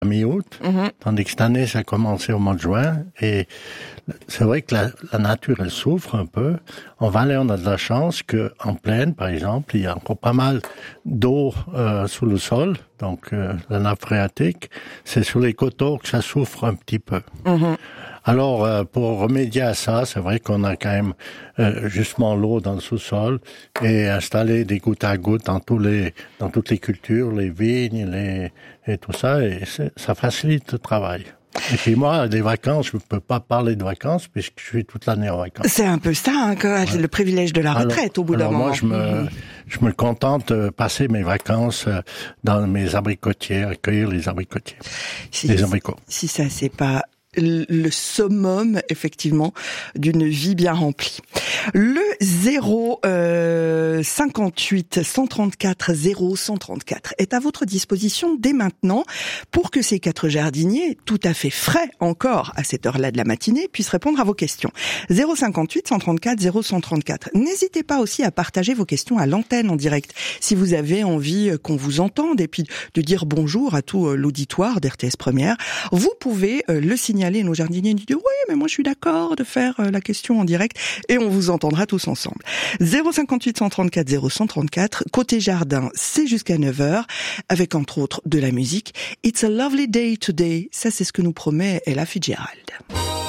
mi-août, tandis que cette année, ça a commencé au mois de juin. Et c'est vrai que la nature, elle souffre un peu. En Valais, on a de la chance qu'en plaine, par exemple, il y a encore pas mal d'eau sous le sol, donc la nappe phréatique. C'est sur les coteaux que ça souffre un petit peu. Alors, pour remédier à ça, c'est vrai qu'on a quand même justement l'eau dans le sous-sol et installé des gouttes à gouttes dans toutes les cultures, les vignes, et tout ça, et ça facilite le travail. Et puis moi, des vacances, je ne peux pas parler de vacances puisque je suis toute l'année en vacances. C'est un peu ça, hein, c'est le privilège de la retraite au bout d'un moment. Moi, je me contente de passer mes vacances dans mes abricotiers, accueillir les abricotiers, les abricots. Si ça, c'est pas le summum, effectivement, d'une vie bien remplie. Le 58 134 0134 est à votre disposition dès maintenant pour que ces 4 jardiniers, tout à fait frais encore à cette heure-là de la matinée, puissent répondre à vos questions. 058 134 0134. N'hésitez pas aussi à partager vos questions à l'antenne en direct si vous avez envie qu'on vous entende et puis de dire bonjour à tout l'auditoire d'RTS Première. Vous pouvez le signaler. Nos jardiniers nous disent oui, mais moi je suis d'accord de faire la question en direct et on vous entendra tous ensemble. 058 134 0134. Côté jardin, c'est jusqu'à 9h avec entre autres de la musique. It's a lovely day today. Ça, c'est ce que nous promet Ella Fitzgerald.